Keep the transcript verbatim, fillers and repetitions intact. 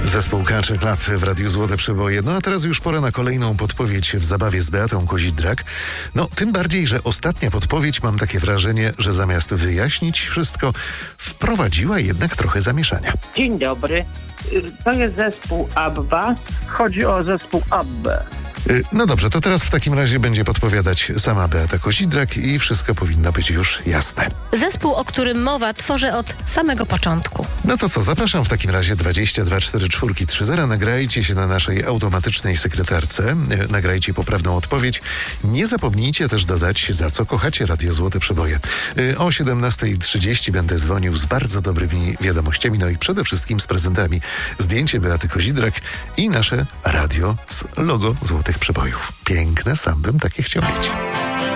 Zespół Culture Club w Radiu Złote Przeboje. No a teraz już pora na kolejną podpowiedź w zabawie z Beatą Kozidrak. No tym bardziej, że ostatnia podpowiedź, mam takie wrażenie, że zamiast wyjaśnić wszystko, wprowadziła jednak trochę zamieszania. Dzień dobry. To jest zespół ABBA. Chodzi o zespół ABBA. No dobrze, to teraz w takim razie będzie podpowiadać sama Beata Kozidrak i wszystko powinno być już jasne. Zespół, o którym mowa, tworzę od samego początku. No to co, zapraszam w takim razie dwadzieścia dwa czterdzieści cztery trzydzieści. Nagrajcie się na naszej automatycznej sekretarce. E, nagrajcie poprawną odpowiedź. Nie zapomnijcie też dodać, za co kochacie Radio Złote Przeboje. E, o siedemnasta trzydzieści będę dzwonił z bardzo dobrymi wiadomościami, no i przede wszystkim z prezentami. Zdjęcie Beaty Kozidrak i nasze radio z logo Złotych Przebojów. Piękne, sam bym takie chciał mieć.